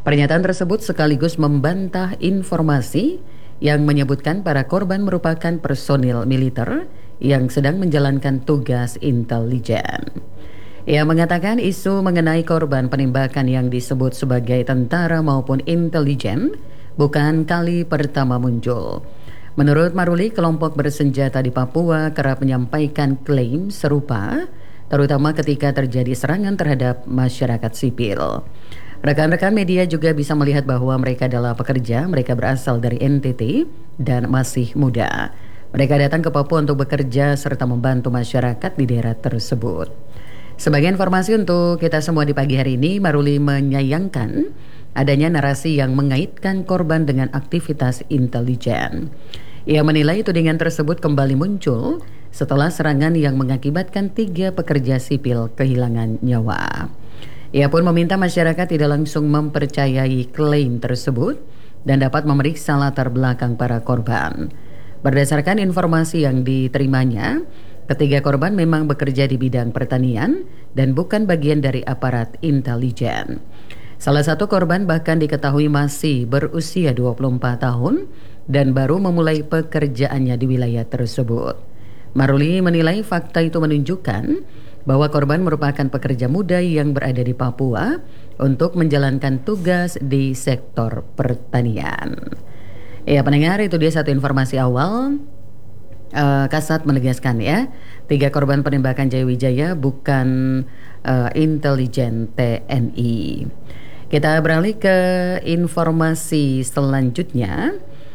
Pernyataan tersebut sekaligus membantah informasi yang menyebutkan para korban merupakan personil militer yang sedang menjalankan tugas intelijen. Ia mengatakan isu mengenai korban penembakan yang disebut sebagai tentara maupun intelijen bukan kali pertama muncul. Menurut Maruli, kelompok bersenjata di Papua kerap menyampaikan klaim serupa, terutama ketika terjadi serangan terhadap masyarakat sipil. Rekan-rekan media juga bisa melihat bahwa mereka adalah pekerja, mereka berasal dari NTT dan masih muda. Mereka datang ke Papua untuk bekerja serta membantu masyarakat di daerah tersebut. Sebagai informasi untuk kita semua di pagi hari ini, Maruli menyayangkan adanya narasi yang mengaitkan korban dengan aktivitas intelijen. Ia menilai tudingan tersebut kembali muncul setelah serangan yang mengakibatkan 3 pekerja sipil kehilangan nyawa. Ia pun meminta masyarakat tidak langsung mempercayai klaim tersebut dan dapat memeriksa latar belakang para korban. Berdasarkan informasi yang diterimanya, ketiga korban memang bekerja di bidang pertanian dan bukan bagian dari aparat intelijen. Salah satu korban bahkan diketahui masih berusia 24 tahun dan baru memulai pekerjaannya di wilayah tersebut. Maruli menilai fakta itu menunjukkan bahwa korban merupakan pekerja muda yang berada di Papua untuk menjalankan tugas di sektor pertanian. Ya pendengar, itu dia satu informasi awal. Kasat menegaskan ya, 3 korban penembakan Jayawijaya bukan intelijen TNI. Kita beralih ke informasi selanjutnya.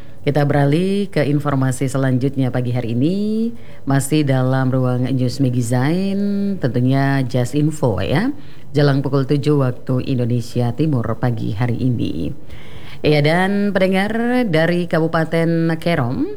Pagi hari ini masih dalam ruang News Magazine, tentunya Just Info ya. Jelang pukul 7 waktu Indonesia Timur pagi hari ini. Ya, dan pendengar dari Kabupaten Kerom,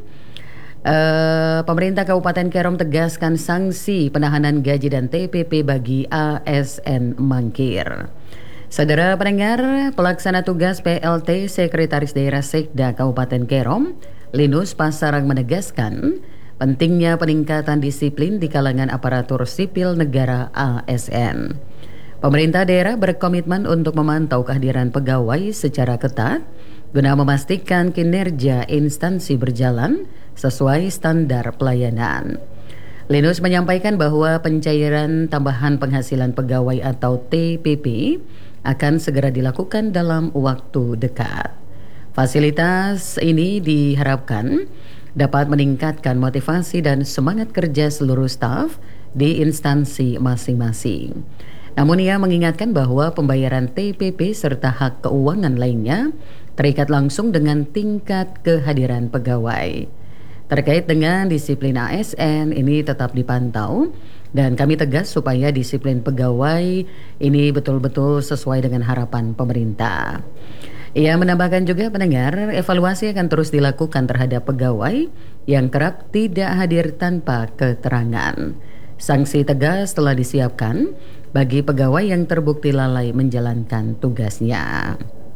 pemerintah Kabupaten Kerom tegaskan sanksi penahanan gaji dan TPP bagi ASN mangkir. Saudara pendengar, pelaksana tugas PLT Sekretaris Daerah Sekda Kabupaten Kerom, Linus Pasarang menegaskan pentingnya peningkatan disiplin di kalangan aparatur sipil negara ASN. Pemerintah daerah berkomitmen untuk memantau kehadiran pegawai secara ketat guna memastikan kinerja instansi berjalan sesuai standar pelayanan. Linus menyampaikan bahwa pencairan tambahan penghasilan pegawai atau TPP akan segera dilakukan dalam waktu dekat. Fasilitas ini diharapkan dapat meningkatkan motivasi dan semangat kerja seluruh staf di instansi masing-masing. Namun ia mengingatkan bahwa pembayaran TPP serta hak keuangan lainnya terikat langsung dengan tingkat kehadiran pegawai. Terkait dengan disiplin ASN ini tetap dipantau dan kami tegas supaya disiplin pegawai ini betul-betul sesuai dengan harapan pemerintah. Ia menambahkan juga pendengar, evaluasi akan terus dilakukan terhadap pegawai yang kerap tidak hadir tanpa keterangan. Sanksi tegas telah disiapkan bagi pegawai yang terbukti lalai menjalankan tugasnya.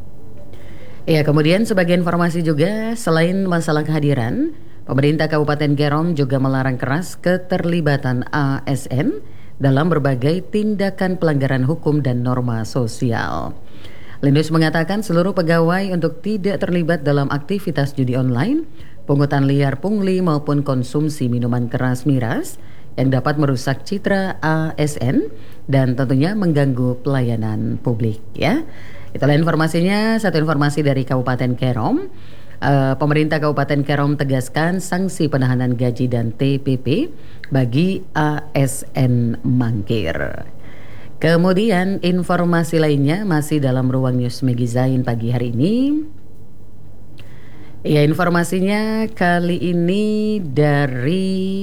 Ya, kemudian sebagai informasi juga, selain masalah kehadiran, pemerintah Kabupaten Kerom juga melarang keras keterlibatan ASN dalam berbagai tindakan pelanggaran hukum dan norma sosial. Linus mengatakan seluruh pegawai untuk tidak terlibat dalam aktivitas judi online, pungutan liar pungli maupun konsumsi minuman keras miras yang dapat merusak citra ASN dan tentunya mengganggu pelayanan publik ya. Itulah informasinya, satu informasi dari Kabupaten Kerom. Pemerintah Kabupaten Kerom tegaskan sanksi penahanan gaji dan TPP bagi ASN mangkir. Kemudian informasi lainnya masih dalam ruang News Magazine pagi hari ini. Ya, informasinya kali ini dari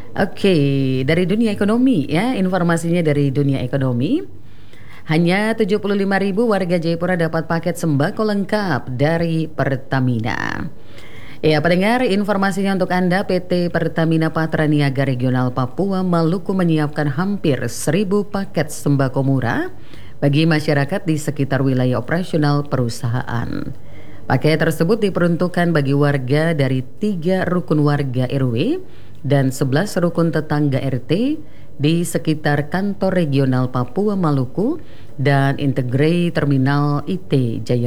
dunia ekonomi ya. Informasinya dari dunia ekonomi. Hanya 75.000 warga Jayapura dapat paket sembako lengkap dari Pertamina. Ya, pendengar, informasinya untuk Anda, PT Pertamina Patraniaga Regional Papua Maluku menyiapkan hampir 1.000 paket sembako murah bagi masyarakat di sekitar wilayah operasional perusahaan. Paket tersebut diperuntukkan bagi warga dari 3 rukun warga RW dan 11 rukun tetangga RT di sekitar kantor regional Papua Maluku dan Integrate Terminal IT Jayapura.